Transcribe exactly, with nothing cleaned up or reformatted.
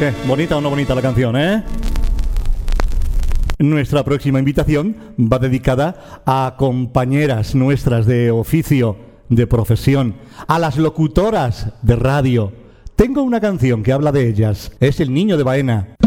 ¿Qué? ¿Bonita o no bonita la canción, eh? Nuestra próxima invitación va dedicada a compañeras nuestras de oficio, de profesión, a las locutoras de radio. Tengo una canción que habla de ellas. Es El Niño de Baena.